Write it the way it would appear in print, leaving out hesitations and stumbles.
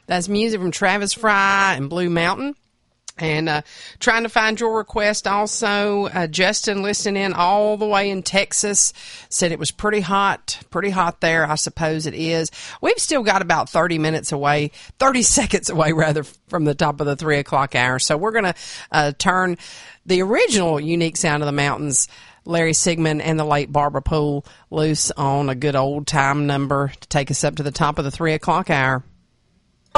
That's music from Travis Fry and Blue Mountain. And trying to find your request also. Justin listening in all the way in Texas said it was pretty hot there. I suppose it is. We've still got about 30 seconds away rather, from the top of the 3 o'clock hour. So we're going to turn the original Unique Sound of the Mountains, Larry Sigmund and the late Barbara Poole, loose on a good old time number to take us up to the top of the 3 o'clock hour.